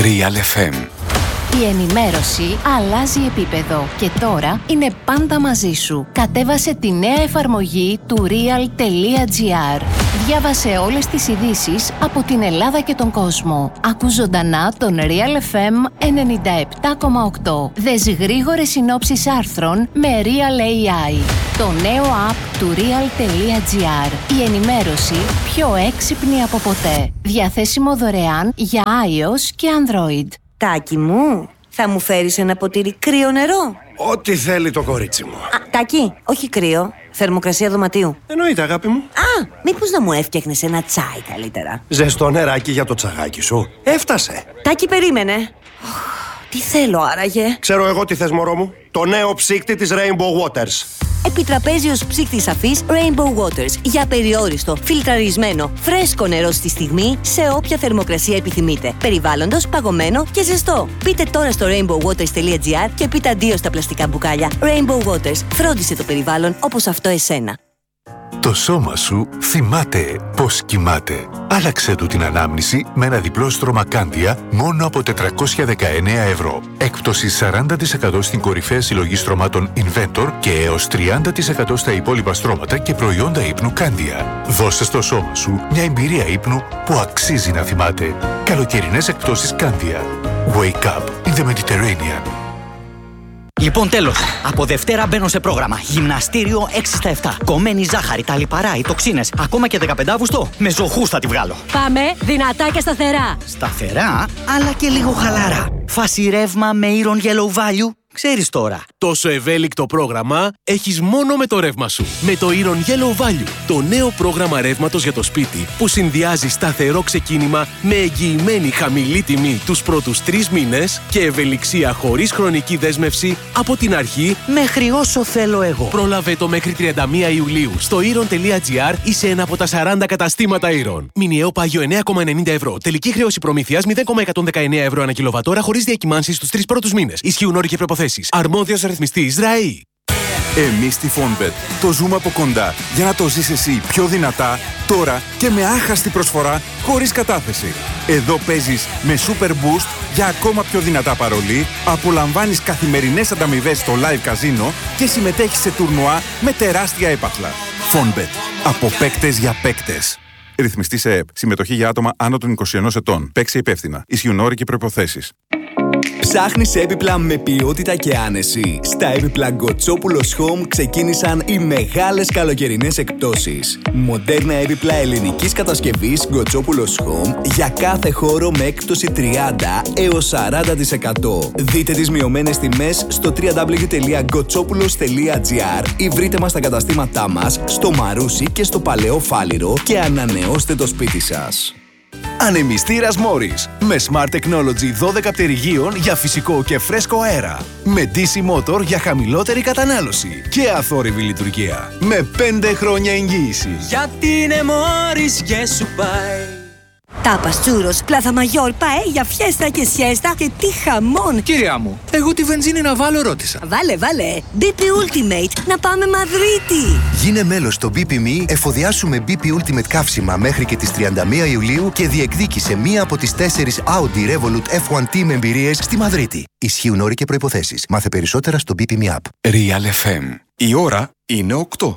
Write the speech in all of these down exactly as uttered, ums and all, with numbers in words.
Real εφ εμ. Η ενημέρωση αλλάζει επίπεδο και τώρα είναι πάντα μαζί σου. Κατέβασε τη νέα εφαρμογή του real.gr. Διάβασε όλες τις ειδήσεις από την Ελλάδα και τον κόσμο. Ακού ζωντανά τον Real εφ εμ ενενήντα επτά κόμμα οκτώ. Δες γρήγορες συνόψεις άρθρων με Real έι άι. Το νέο app του real.gr. Η ενημέρωση πιο έξυπνη από ποτέ. Διαθέσιμο δωρεάν για iOS και Android. Τάκη μου, θα μου φέρεις ένα ποτήρι κρύο νερό? Ό,τι θέλει το κορίτσι μου. Α, Τάκη, όχι κρύο. Θερμοκρασία δωματίου. Εννοείται, αγάπη μου. Α, μήπως να μου έφτιαχνες ένα τσάι καλύτερα? Ζεστό νεράκι για το τσαγάκι σου. Έφτασε. Τάκη, περίμενε. Τι θέλω άραγε? Ξέρω εγώ τι θες, μωρό μου. Το νέο ψύκτη της Rainbow Waters. Επιτραπέζιος ψύκτης αφής Rainbow Waters. Για περιόριστο, φιλτραρισμένο, φρέσκο νερό στη στιγμή, σε όποια θερμοκρασία επιθυμείτε. Περιβάλλοντος, παγωμένο και ζεστό. Μπείτε τώρα στο rainbow waters τελεία gr και πείτε αντίο στα πλαστικά μπουκάλια. Rainbow Waters. Φρόντισε το περιβάλλον όπως αυτό εσένα. Το σώμα σου θυμάται πώς κοιμάται. Άλλαξε του την ανάμνηση με ένα διπλό στρώμα Κάνδια μόνο από τετρακόσια δεκαεννέα ευρώ. Έκπτωση σαράντα τοις εκατό στην κορυφαία συλλογή στρωμάτων Inventor και έως τριάντα τοις εκατό στα υπόλοιπα στρώματα και προϊόντα ύπνου Κάνδια. Δώσε στο σώμα σου μια εμπειρία ύπνου που αξίζει να θυμάται. Καλοκαιρινές εκπτώσεις Κάνδια. Wake up in the Mediterranean. Λοιπόν, τέλος. Από Δευτέρα μπαίνω σε πρόγραμμα. Γυμναστήριο έξι στα επτά. Κομμένη ζάχαρη, τα λιπαρά, οι τοξίνες. Ακόμα και δεκαπέντε Αυγούστου με ζωχούς θα τη βγάλω. Πάμε δυνατά και σταθερά. Σταθερά, αλλά και λίγο χαλαρά. Φάση ρεύμα με Iron Yellow Value. Ξέρεις τώρα. Τόσο ευέλικτο πρόγραμμα έχεις μόνο με το ρεύμα σου. Με το Iron Yellow Value, το νέο πρόγραμμα ρεύματος για το σπίτι που συνδυάζει σταθερό ξεκίνημα με εγγυημένη χαμηλή τιμή τους πρώτους τρεις μήνες και ευελιξία χωρίς χρονική δέσμευση από την αρχή μέχρι όσο θέλω εγώ. Πρόλαβε το μέχρι τριάντα μία Ιουλίου στο iron.gr ή σε ένα από τα σαράντα καταστήματα Iron. Μηνιαίο πάγιο εννέα κόμμα ενενήντα ευρώ. Τελική χρέωση προμήθειας μηδέν κόμμα εκατόν δεκαεννέα ευρώ ανά κιλοβατόρα χωρίς διακυμάνσεις στους τρεις πρώτους μήνες. Ισχύουν όροι και προποθέσεις. Αρμόδιος ρυθμιστής ΡΑΗ. Εμείς στη Fonbet το ζούμε από κοντά για να το ζεις εσύ πιο δυνατά, τώρα και με άχαστη προσφορά χωρίς κατάθεση. Εδώ παίζεις με Super Boost για ακόμα πιο δυνατά παρολί, απολαμβάνεις καθημερινές ανταμοιβές στο live καζίνο και συμμετέχεις σε τουρνουά με τεράστια έπαθλα. Fonbet. Από παίκτες για παίκτες. Ρυθμιστή σε ΕΕΠ. Συμμετοχή για άτομα άνω των είκοσι ενός ετών. Παίξε υπεύθυνα. Ισχύουν όροι και προϋποθέσεις. Ψάχνεις έπιπλα με ποιότητα και άνεση? Στα έπιπλα Γκοτσόπουλος Home ξεκίνησαν οι μεγάλες καλοκαιρινές εκπτώσεις. Μοντέρνα έπιπλα ελληνικής κατασκευής Γκοτσόπουλος Home για κάθε χώρο με έκπτωση τριάντα έως σαράντα τοις εκατό. Δείτε τις μειωμένες τιμές στο double-u double-u double-u τελεία γκοτσόπουλος τελεία gr ή βρείτε μας στα καταστήματά μας στο Μαρούσι και στο Παλαιό Φάληρο και ανανεώστε το σπίτι σας. Ανεμιστήρας Morris με Smart Technology δώδεκα πτερυγίων για φυσικό και φρέσκο αέρα. Με ντι σι Motor για χαμηλότερη κατανάλωση και αθόρυβη λειτουργία. Με πέντε χρόνια εγγύηση. Γιατί είναι Morris και σου πάει. Τάπας, τσούρος, πλάθα μαγιόρ, παέ για φιέστα και σιέστα και τι χαμόν! Κυρία μου, εγώ τη βενζίνη να βάλω ρώτησα. Βάλε, βάλε! μπι πι Ultimate, να πάμε Μαδρίτη! Γίνε μέλος στο μπι πι εμ ι, εφοδιάσου με μπι πι Ultimate καύσιμα μέχρι και τις τριάντα μία Ιουλίου και διεκδίκησε μία από τις τέσσερις Audi Revolut εφ ουάν Team εμπειρίες στη Μαδρίτη. Ισχύουν όροι και προϋποθέσεις. Μάθε περισσότερα στο μπι πι εμ ι App. Real εφ εμ. Η ώρα είναι οκτώ.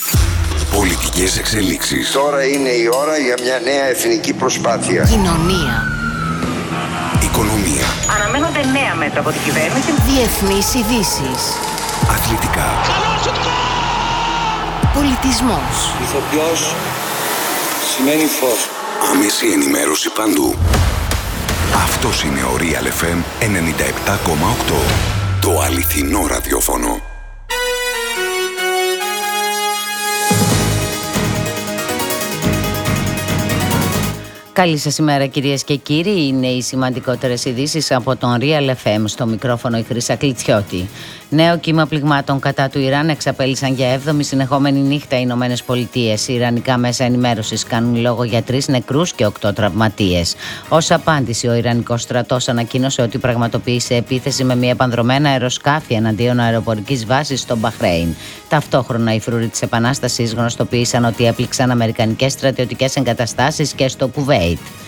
Πολιτικές εξελίξεις. Τώρα είναι η ώρα για μια νέα εθνική προσπάθεια. Κοινωνία. Οικονομία. Αναμένονται νέα μέτρα από την κυβέρνηση. Διεθνείς ειδήσεις. Αθλητικά. Πολιτισμός. Ηθοποιός σημαίνει φως. Άμεση ενημέρωση παντού. Αυτός είναι ο Real εφ εμ ενενήντα επτά κόμμα οκτώ. Το αληθινό ραδιόφωνο. Καλή σας ημέρα κυρίες και κύριοι, είναι οι σημαντικότερες ειδήσεις από τον Real εφ εμ, στο μικρόφωνο η Χρύσα Κλιτσιώτη. Νέο κύμα πληγμάτων κατά του Ιράν εξαπέλυσαν για έβδομη συνεχόμενη νύχτα οι Ηνωμένες Πολιτείες. Οι ιρανικά μέσα ενημέρωσης κάνουν λόγο για τρεις νεκρούς και οκτώ τραυματίες. Ως απάντηση, ο Ιρανικός στρατός ανακοίνωσε ότι πραγματοποίησε επίθεση με μια επανδρομένα αεροσκάφη εναντίον αεροπορικής βάσης στο Μπαχρέιν. Ταυτόχρονα, οι φρουροί της Επανάστασης γνωστοποίησαν ότι έπληξαν αμερικανικές στρατιωτικές εγκαταστάσεις και στο Κουβέιτ.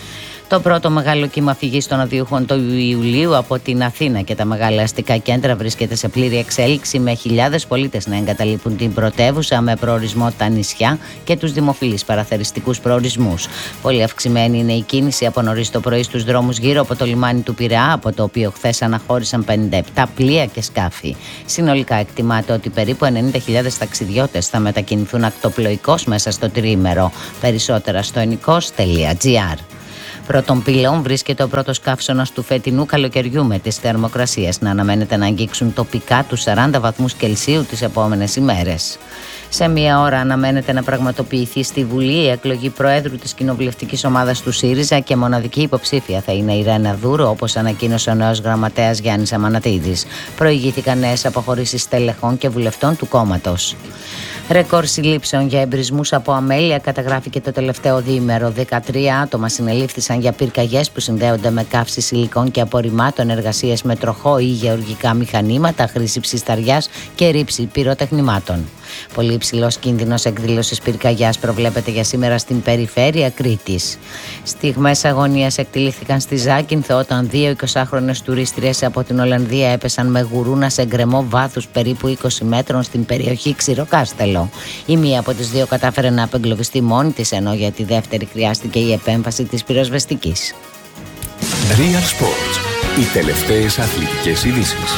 Το πρώτο μεγάλο κύμα φυγής των οδηγών του Ιουλίου από την Αθήνα και τα μεγάλα αστικά κέντρα βρίσκεται σε πλήρη εξέλιξη, με χιλιάδες πολίτες να εγκαταλείπουν την πρωτεύουσα με προορισμό τα νησιά και τους δημοφιλείς παραθεριστικούς προορισμούς. Πολύ αυξημένη είναι η κίνηση από νωρίς το πρωί στους δρόμους γύρω από το λιμάνι του Πειραιά, από το οποίο χθες αναχώρησαν πενήντα επτά πλοία και σκάφη. Συνολικά εκτιμάται ότι περίπου ενενήντα χιλιάδες ταξιδιώτες θα μετακινηθούν ακτοπλοϊκώς μέσα στο τριήμερο. Περισσότερα στο ενικός τελεία τζι άρ. Πρώτον πυλών βρίσκεται ο πρώτος καύσωνας του φετινού καλοκαιριού, με τις θερμοκρασίες να αναμένεται να αγγίξουν τοπικά τους σαράντα βαθμούς Κελσίου τις επόμενες ημέρες. Σε μία ώρα αναμένεται να πραγματοποιηθεί στη Βουλή η εκλογή Προέδρου της κοινοβουλευτικής ομάδας του ΣΥΡΙΖΑ και μοναδική υποψήφια θα είναι η Ρένα Δούρο, όπως ανακοίνωσε ο νέος γραμματέας Γιάννης Αμανατίδης. Προηγήθηκαν νέες αποχωρήσεις στελεχών και βουλευτών του κόμματος. Ρεκόρ συλλήψεων για εμπρισμούς από αμέλεια καταγράφηκε το τελευταίο διήμερο. δεκατρία άτομα συνελήφθησαν για πυρκαγιές που συνδέονται με καύσεις υλικών και απορριμμάτων, εργασίες με τροχό ή γεωργικά μηχανήματα, χρήση ψισταριάς και ρήψη πυροτεχνημάτων. Πολύ υψηλός κίνδυνος εκδήλωσης πυρκαγιάς προβλέπεται για σήμερα στην περιφέρεια Κρήτης. Στιγμές αγωνίας εκτελήθηκαν στη Ζάκυνθο όταν δύο εικοσάχρονες τουρίστριες από την Ολλανδία έπεσαν με γουρούνα σε γκρεμό βάθους περίπου είκοσι μέτρων στην περιοχή Ξηροκάστελο. Η μία από τις δύο κατάφερε να απεγκλωβιστεί μόνη της, ενώ για τη δεύτερη χρειάστηκε η επέμβαση της πυροσβεστικής. Real Sports. Οι τελευταίες αθλητικές ειδήσεις.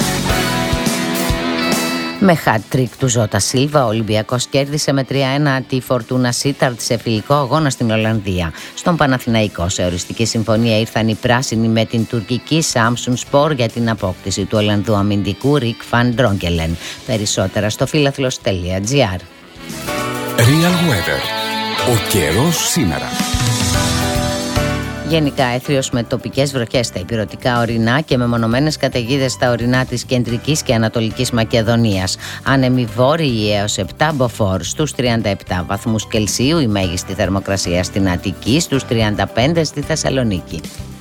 Με hat-trick του Ζώτα Σίλβα, ο Ολυμπιακός κέρδισε με τρία ένα τη Φορτούνα Σίταρτ σε φιλικό αγώνα στην Ολλανδία. Στον Παναθηναϊκό, σε οριστική συμφωνία ήρθαν οι πράσινοι με την τουρκική Samsun Spor για την απόκτηση του Ολλανδού αμυντικού Ρικ Φαν Ντρόγκελεν. Περισσότερα στο φίλαθλος τελεία τζι άρ. Real Weather. Ο καιρός σήμερα. Γενικά έθριος με τοπικές βροχές στα ηπειρωτικά ορεινά και με μονομένες καταιγίδες στα ορεινά της κεντρικής και ανατολικής Μακεδονίας. Άνεμοι βόρειοι έως επτά μποφόρ στους τριάντα επτά βαθμούς Κελσίου, η μέγιστη θερμοκρασία στην Αττική στους τριάντα πέντε στη Θεσσαλονίκη.